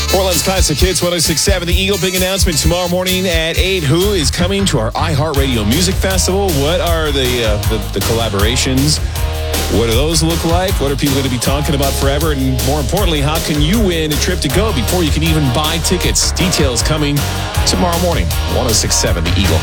Portland's Classic Hits 106.7. The Eagle, big announcement tomorrow morning at 8. Who is coming to our iHeartRadio Music Festival? What are the collaborations? What do those look like? What are people going to be talking about forever? And more importantly, how can you win a trip to go before you can even buy tickets? Details coming tomorrow morning. 106.7 The Eagle.